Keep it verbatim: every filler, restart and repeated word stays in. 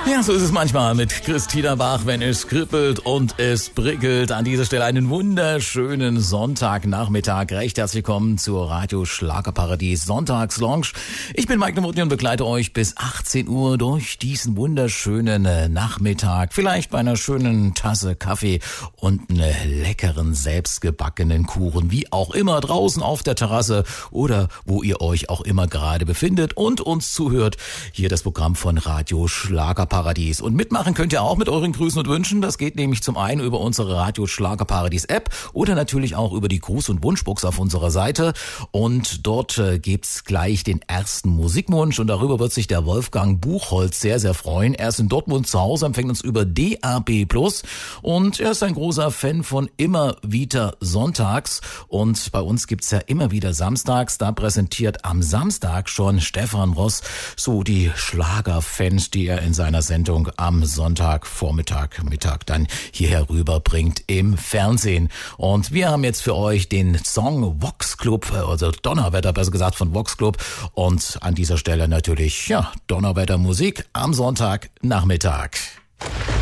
Ja, so ist es manchmal mit Christina Bach, wenn es kribbelt und es prickelt. An dieser Stelle einen wunderschönen Sonntagnachmittag. Recht herzlich willkommen zur Radio Schlagerparadies Sonntagslounge. Ich bin Mike Nowotny und begleite euch bis achtzehn Uhr durch diesen wunderschönen Nachmittag. Vielleicht bei einer schönen Tasse Kaffee und einem leckeren, selbstgebackenen Kuchen. Wie auch immer, draußen auf der Terrasse oder wo ihr euch auch immer gerade befindet und uns zuhört. Hier das Programm von Radio Schlagerparadies. Paradies. Und mitmachen könnt ihr auch mit euren Grüßen und Wünschen. Das geht nämlich zum einen über unsere Radio Schlagerparadies App oder natürlich auch über die Gruß- und Wunschbox auf unserer Seite. Und dort äh, gibt's gleich den ersten Musikwunsch und darüber wird sich der Wolfgang Buchholz sehr, sehr freuen. Er ist in Dortmund zu Hause, empfängt uns über D A B plus und er ist ein großer Fan von Immer wieder Sonntags. Und bei uns gibt's ja immer wieder Samstags. Da präsentiert am Samstag schon Stefan Ross so die Schlagerfans, die er in seiner Sendung am Sonntagvormittag, Mittag dann hierher rüberbringt im Fernsehen. Und wir haben jetzt für euch den Song Vox Club, also Donnerwetter besser gesagt von Vox Club. Und an dieser Stelle natürlich, ja, Donnerwetter Musik am Sonntagnachmittag.